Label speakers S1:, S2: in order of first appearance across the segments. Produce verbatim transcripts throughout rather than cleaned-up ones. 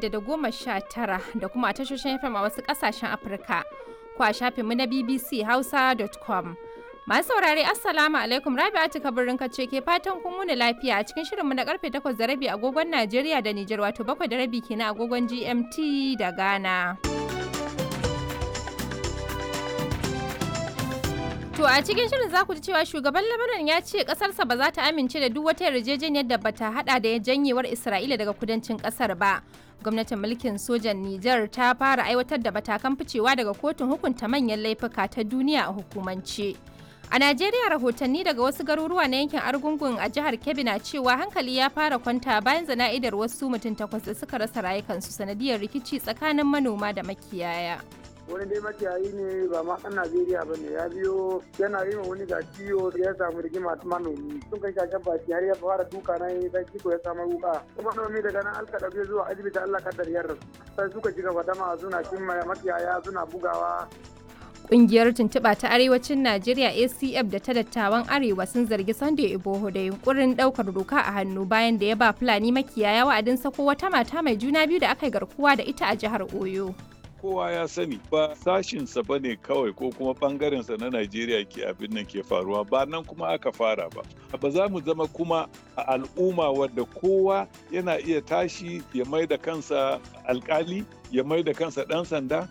S1: shida da goma sha tara da kuma a tashoshin F M a wasu ƙasashen Afirka ko a shafinmu na b b c hausa dot com. Masu saurare Assalamu alaikum, Rabi'atu Kabirin kace ke fatan kun wuni lafiya a cikin shirinmu na karfe takwas da rabi agogon Najeriya da Nijar, wato bakwai da rabi kenan agogon G M T da Ghana. To a cikin shirin za ku ji cewa shugaban Lebanon ya ce kasarsa ba za ta amince da duk wata yarjejeniyar da bata hada da janyewar Isra'ila daga kudancin kasar ba. Gwamnatin mulkin sojan Nijar ta fara aiwatar da matakan ficewa daga kotun hukunta manyan laifuka ta duniya a hukumance. A Najeriya rahotanni daga wasu garuruwa na yankin Argungun a jihar Kebbi na cewa hankali ya fara kwanta bayan zana'idar wasu mutum takwas da suka rasa rayukansu sanadiyar rikici tsakanin manoma da makiyaya.
S2: Wani dai makiyayi ne ba ma ɗan Najeriya ba ne, ya biyo yana yi ma wani ga ciwo ya samu rigima ta manomi sun kai shashen baki har ya fara duka na yi sai kiko ya samu wuka kuma manomi daga nan alka ɗauke zuwa asibiti Allah kaddar yarda sai suka ci gaba dama suna cin makiyaya suna bugawa.
S1: Ƙungiyar tuntuɓa ta Arewacin Najeriya A C F da ta dattawan Arewa sun zargi Sunday Igboho da yunkurin ɗaukar doka a hannu bayan da ya ba Fulani makiyaya wa'adin sako wata mata mai juna biyu da aka yi garkuwa da ita a jihar Oyo.
S3: Kowa ya sani ba sashinsa ba ne kawai ko kuma ɓangarensa na Najeriya ke abin nan ke faruwa ba nan kuma aka fara ba. Ba za mu zama kuma a al'umma wadda kowa yana iya tashi ya mai da kansa alkali ya mai da kansa ɗan sanda.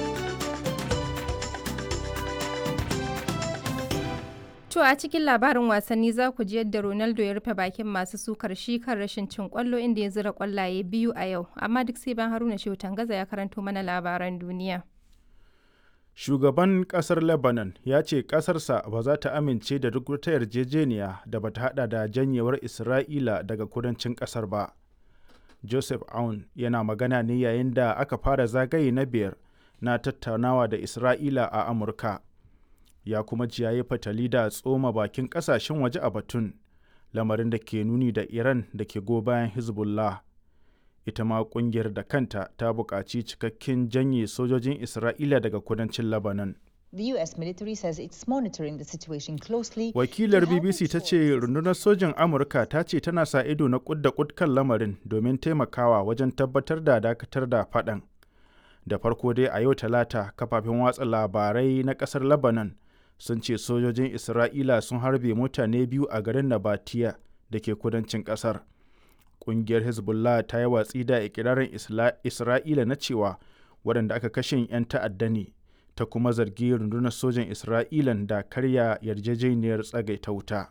S1: To a cikin labarin wasanni za ku ji yadda Ronaldo ya rufe bakin masu sukar shi kan rashin cin kwallo inda ya zira kwallaye biyu a yau, amma duk sai ban Haruna Shehu Tangaza ya karanto mana labaran duniya.
S4: Shugaban kasar Lebanon ya ce kasarsa ba za ta amince da duk wata yarjejeniya da bata hada da janyewar Isra'ila daga kudancin kasar ba. Joseph Aoun yana magana ne yayin da aka fara zagaye na biyar na tattaunawa da Isra'ila a Amurka. Ya kuma ji yayi fatali da tsoma bakin kasashen waje a batun, lamarin da ke nuni da Iran da ke go bayan Hezbollah. Ita ma kungiyar da kanta ta buƙaci cikakken janye sojojin Isra'ila daga kudancin Lebanon.
S5: The U S military says it's monitoring the situation closely.
S4: Wakilar B B C ta ce rundunar sojin Amurka ta ce tana sa ido na kud da kud kan lamarin domin taimakawa wajen tabbatar da dakatar da faɗan. Da farko dai a yau Talata, kafafen watsa labarai na ƙasar Lebanon sun ce sojojin Isra'ila sun harbe mutane biyu a garin Nabatiya da ke kudancin ƙasar. Ƙungiyar Hezbollah ta yi watsi da ikirarin Isra'ila na cewa waɗanda aka kashe 'yan ta'adda ne, ta kuma zargi rundunar sojan Isra'ilan da karya yarjejeniyar tsagaita wuta.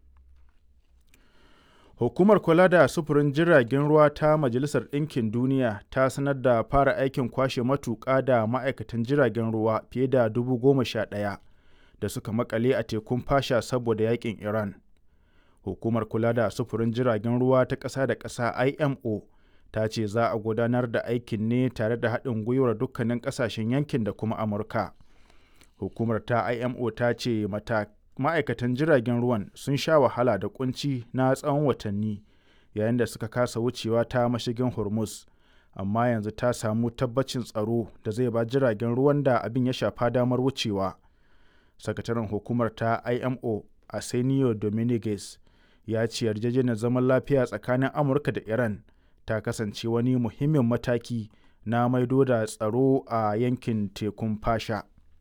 S4: Hukumar kula da sufurin jiragen ruwa ta Majalisar Ɗinkin Duniya ta sanar da fara aikin kwashe matuƙa da ma'aikatan jiragen ruwa fiye da dubu goma sha ɗaya. da suka makale a tekun fasha saboda yakin Iran. Hukumar kula da sufurin jiragen ruwa ta ƙasa da ƙasa I M O ta ce za a gudanar da aikin ne tare da haɗin gwiwar dukkanin ƙasashen yankin da kuma Amurka. Hukumar ta I M O ta ce ma'aikatan jiragen ruwan sun sha wahala da kunci na tsawon watanni yayin da suka kasa wucewa ta mashigin Hormuz, amma yanzu ta samu tabbacin tsaro da zai ba jiragen ruwan da abin ya shafa damar wucewa. Sakataren hukumar ta I M O Arsenio Dominguez ya ce yarjejeniyar zaman lafiya tsakanin Amurka da Iran ta kasance wani muhimmin mataki na maido da tsaro a yankin tekun fasha.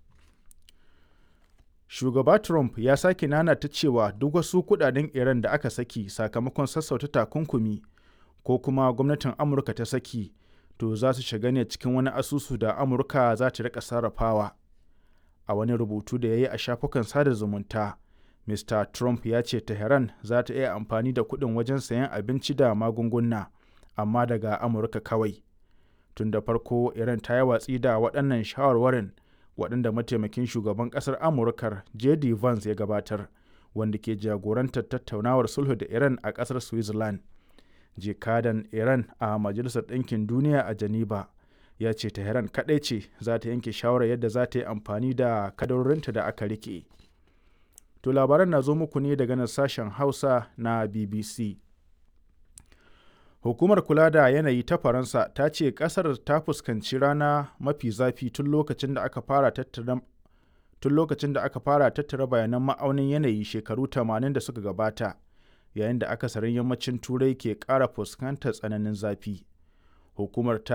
S4: Shugaba Trump ya sake nanata cewa duk wasu kudaden Iran da aka saki sakamakon sassauta takunkumi ko kuma gwamnatin Amurka ta saki to za su shiga ne cikin wani asusu da Amurka za ta rika sarrafawa. A wani rubutu da ya yi a shafukan sada zumunta, Mister Trump ya ce Tehran za ta iya amfani da kuɗin wajen sayan abinci da magunguna, amma daga Amurka kawai. Tun da farko, Iran ta yi watsi da waɗannan shawarwarin waɗanda mataimakin shugaban ƙasar Amurkar J D Vance ya gabatar, wanda ke jagorantar tattaunawar sulhu da Iran a ƙasar Switzerland. Jikadan Iran a Majalisar Ɗinkin Duniya a Geneva ya ce Tehran kaɗai ce za ta yanke shawarar yadda za ta yi amfani da kadarorinta da aka rike. To labaran na zo muku ne daga nan sashen Hausa na B B C. Hukumar kula da yanayi ta Faransa ta ce ƙasar ta fuskanci rana mafi zafi tun lokacin da aka fara tattara tun lokacin da aka fara tattara bayanan ma'aunin yanayi shekaru tamanin da suka gabata, yayin da akasarin yammacin Turai ke ƙara fuskantar tsananin zafi. Hukumar ta